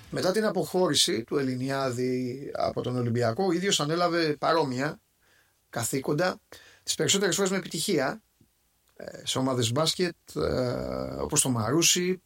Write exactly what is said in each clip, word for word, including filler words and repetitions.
Μετά την αποχώρηση του Ελληνιάδη από τον Ολυμπιακό, ο ίδιος ανέλαβε παρόμοια καθήκοντα, τις περισσότερες φορές με επιτυχία, σε ομάδες μπάσκετ, όπως το Μαρούσι,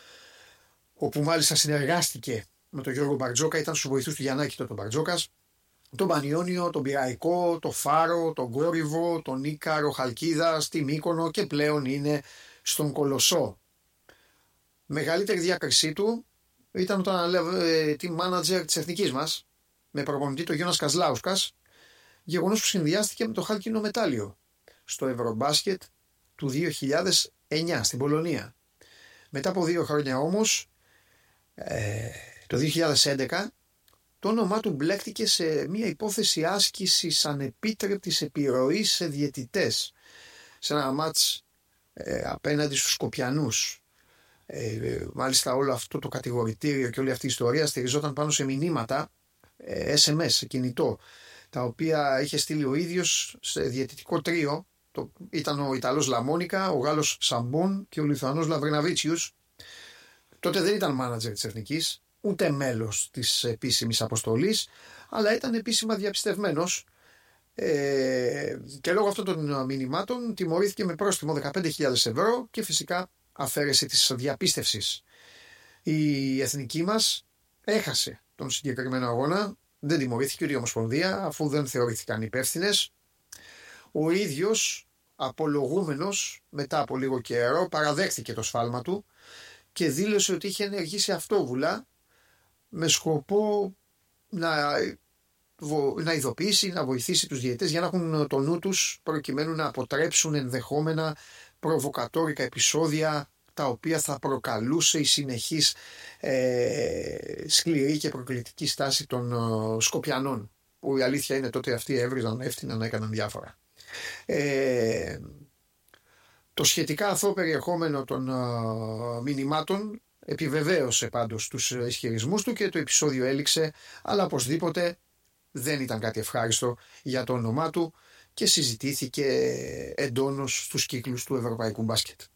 όπου μάλιστα συνεργάστηκε με τον Γιώργο Μπαρτζόκα, ήταν στους βοηθούς του Γιαννάκη τότε ο Μπαρτζόκας, τον Πανιόνιο, τον Πειραϊκό, τον Φάρο, τον Κόρυβο, τον Ίκαρο Χαλκίδα, στη Μύκονο και πλέον είναι στον Κολοσσό. Μεγαλύτερη διάκρισή του ήταν όταν ανέλαβε team manager της εθνικής μας, με προπονητή τον Γιώνας Κασλάουσκας, γεγονός που συνδυάστηκε με το χάλκινο μετάλλιο στο Ευρωμπάσκετ του δύο χιλιάδες εννιά στην Πολωνία. Μετά από δύο χρόνια όμως, ε, το δύο χιλιάδες έντεκα, το όνομά του μπλέκτηκε σε μια υπόθεση άσκησης ανεπίτρεπτης επιρροής σε διαιτητές, σε ένα μάτς ε, απέναντι στους Σκοπιανούς. Ε, μάλιστα όλο αυτό το κατηγορητήριο και όλη αυτή η ιστορία στηριζόταν πάνω σε μηνύματα ε, ες εμ ες, σε κινητό, τα οποία είχε στείλει ο ίδιος σε διαιτητικό τρίο. Το, ήταν ο Ιταλός Λαμόνικα, ο Γάλλος Σαμπόν και ο Λιθουανός Λαβριναβίτσιους. Τότε δεν ήταν μάνατζερ της εθνικής, ούτε μέλος της επίσημης αποστολής, αλλά ήταν επίσημα διαπιστευμένος, ε, και λόγω αυτών των μηνυμάτων τιμωρήθηκε με πρόστιμο δεκαπέντε χιλιάδες ευρώ και φυσικά αφαίρεση της διαπίστευσης. Η εθνική μας έχασε τον συγκεκριμένο αγώνα, δεν τιμωρήθηκε ούτε η Ομοσπονδία, αφού δεν θεωρήθηκαν υπεύθυνες. Ο ίδιος, απολογούμενος, μετά από λίγο καιρό παραδέχθηκε το σφάλμα του και δήλωσε ότι είχε ενεργήσει αυτόβουλα με σκοπό να, να ειδοποιήσει, να βοηθήσει τους διαιτητές για να έχουν το νου τους προκειμένου να αποτρέψουν ενδεχόμενα προβοκατόρικα επεισόδια τα οποία θα προκαλούσε η συνεχής ε, σκληρή και προκλητική στάση των ε, Σκοπιανών, που η αλήθεια είναι τότε αυτοί έβριζαν, έφτιαναν, έκαναν διάφορα. Ε, το σχετικά αθώο περιεχόμενο των ε, μηνυμάτων επιβεβαίωσε πάντως τους ισχυρισμούς του και το επεισόδιο έληξε, αλλά οπωσδήποτε δεν ήταν κάτι ευχάριστο για το όνομά του και συζητήθηκε εντόνως στους κύκλους του ευρωπαϊκού μπάσκετ.